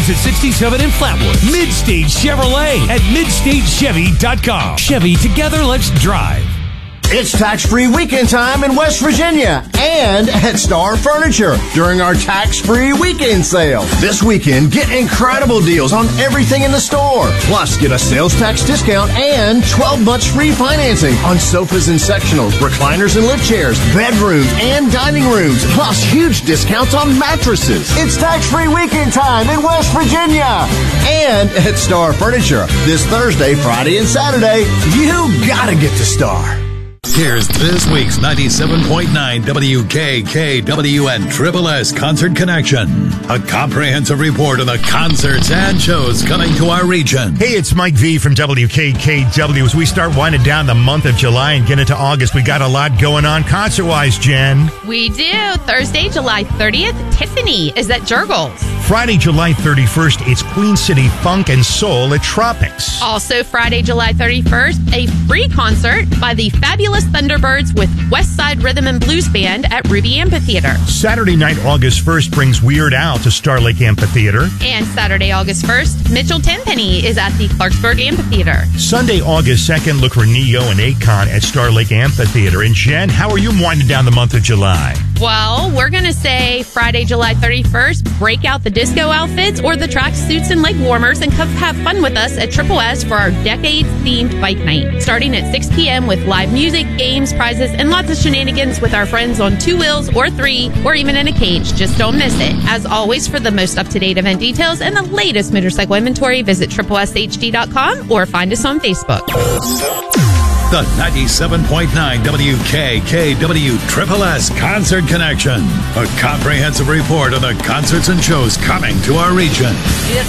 Exit 67 in Flatwood. Midstage Chevrolet at midstagechevy.com. Chevy, together, let's drive. It's tax-free weekend time in West Virginia and at Star Furniture during our tax-free weekend sale. This weekend, get incredible deals on everything in the store. Plus, get a sales tax discount and 12 months free financing on sofas and sectionals, recliners and lift chairs, bedrooms and dining rooms. Plus, huge discounts on mattresses. It's tax-free weekend time in West Virginia and at Star Furniture. This Thursday, Friday, and Saturday, you gotta get to Star. Here's this week's 97.9 WKKW and Triple S Concert Connection. A comprehensive report on the concerts and shows coming to our region. Hey, it's Mike V from WKKW. As we start winding down the month of July and get into August, we got a lot going on concert-wise, Jen. We do. Thursday, July 30th, Tiffany is at Jurgles. Friday, July 31st, it's Queen City Funk and Soul at Tropics. Also, Friday, July 31st, a free concert by the Fabulous Thunderbirds with Westside Rhythm and Blues Band at Ruby Amphitheater. Saturday night, August 1st, brings Weird Al to Star Lake Amphitheater. And Saturday, August 1st, Mitchell Tenpenny is at the Clarksburg Amphitheater. Sunday, August 2nd, look for Neo and Akon at Star Lake Amphitheater. And Jen, how are you winding down the month of July? Well, we're going to say Friday, July 31st, break out the disco outfits or the track suits and leg warmers and come have fun with us at Triple S for our Decades-themed bike night. Starting at 6 p.m. with live music, games, prizes, and lots of shenanigans with our friends on 2 wheels or 3 or even in a cage. Just don't miss it. As always, for the most up-to-date event details and the latest motorcycle inventory, visit tripleshd.com or find us on Facebook. The 97.9 WKKW Triple S Concert Connection. A comprehensive report on the concerts and shows coming to our region.